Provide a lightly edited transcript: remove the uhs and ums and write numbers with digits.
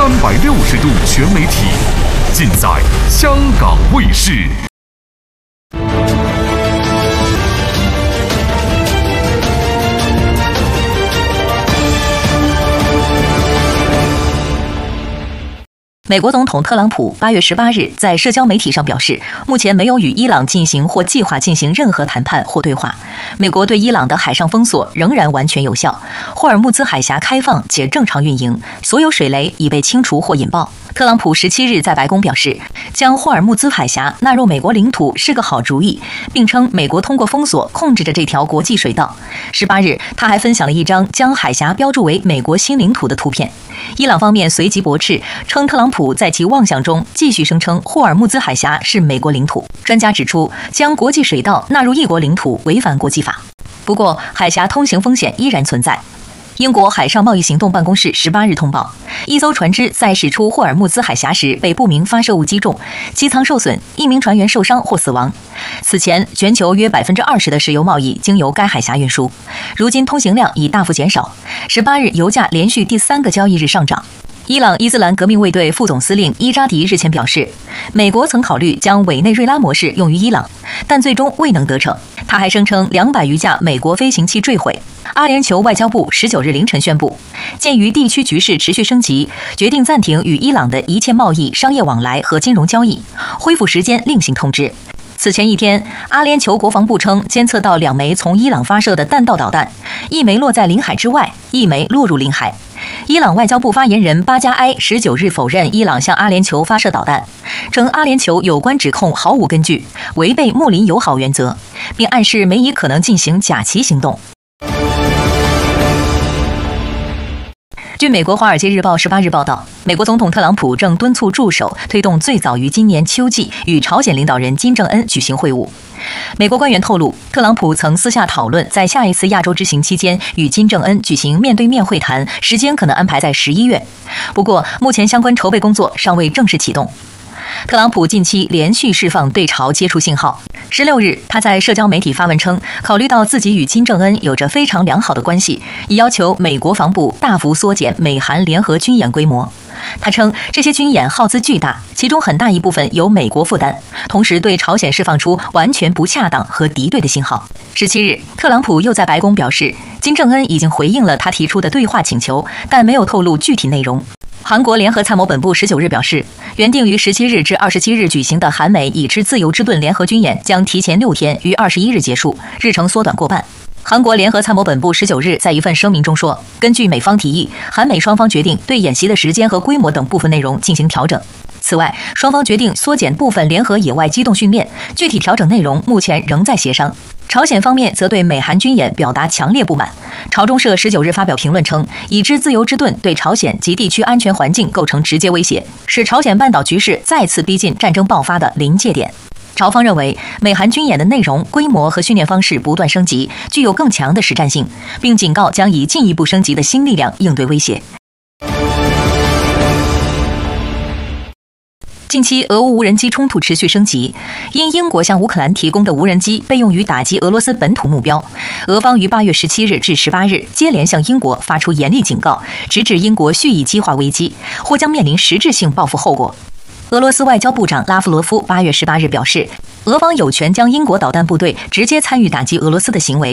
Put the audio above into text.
360度全媒体，尽在香港卫视。 美国总统特朗普8月18日在社交媒体上表示，目前没有与伊朗进行或计划进行任何谈判或对话。美国对伊朗的海上封锁仍然完全有效，霍尔木兹海峡开放且正常运营，所有水雷已被清除或引爆。特朗普17日在白宫表示，将霍尔木兹海峡纳入美国领土是个好主意，并称美国通过封锁控制着这条国际水道。18日，他还分享了一张将海峡标注为美国新领土的图片。伊朗方面随即驳斥，称特朗普在其妄想中继续声称霍尔木兹海峡是美国领土。专家指出，将国际水道纳入一国领土违反国际法。不过，海峡通行风险依然存在。英国海上贸易行动办公室18日通报，一艘船只在驶出霍尔木兹海峡时被不明发射物击中，机舱受损，1名船员受伤或死亡。此前，全球约20%的石油贸易经由该海峡运输，如今通行量已大幅减少。18日，油价连续第3个交易日上涨。伊朗伊斯兰革命卫队副总司令伊扎迪日前表示，美国曾考虑将委内瑞拉模式用于伊朗，但最终未能得逞。他还声称200余架美国飞行器坠毁。阿联酋外交部19日凌晨宣布，鉴于地区局势持续升级，决定暂停与伊朗的一切贸易、商业往来和金融交易，恢复时间另行通知。此前一天，阿联酋国防部称监测到2枚从伊朗发射的弹道导弹，1枚落在领海之外，1枚落入领海。伊朗外交部发言人巴加埃19日否认伊朗向阿联酋发射导弹，称阿联酋有关指控毫无根据，违背睦邻友好原则，并暗示美以可能进行假旗行动。据美国《华尔街日报》18日报道，美国总统特朗普正敦促助手推动最早于今年秋季与朝鲜领导人金正恩举行会晤。美国官员透露，特朗普曾私下讨论在下一次亚洲之行期间与金正恩举行面对面会谈，时间可能安排在11月。不过，目前相关筹备工作尚未正式启动。特朗普近期连续释放对朝接触信号。16日，他在社交媒体发文称，考虑到自己与金正恩有着非常良好的关系，已要求美国防部大幅缩减美韩联合军演规模。他称，这些军演耗资巨大，其中很大一部分由美国负担，同时对朝鲜释放出完全不恰当和敌对的信号。17日，特朗普又在白宫表示，金正恩已经回应了他提出的对话请求，但没有透露具体内容。韩国联合参谋本部19日表示，原定于17日至27日举行的韩美已知自由之盾联合军演将提前6天，于21日结束，日程缩短过半。韩国联合参谋本部19日在一份声明中说，根据美方提议，韩美双方决定对演习的时间和规模等部分内容进行调整。此外，双方决定缩减部分联合野外机动训练，具体调整内容目前仍在协商。朝鲜方面则对美韩军演表达强烈不满。朝中社19日发表评论称，已知自由之盾对朝鲜及地区安全环境构成直接威胁，使朝鲜半岛局势再次逼近战争爆发的临界点。朝方认为，美韩军演的内容、规模和训练方式不断升级，具有更强的实战性，并警告将以进一步升级的新力量应对威胁。近期，俄乌无人机冲突持续升级，因英国向乌克兰提供的无人机被用于打击俄罗斯本土目标，俄方于8月17日至18日接连向英国发出严厉警告，直指英国蓄意激化危机，或将面临实质性报复后果。俄罗斯外交部长拉夫罗夫8月18日表示，俄方有权将英国导弹部队直接参与打击俄罗斯的行为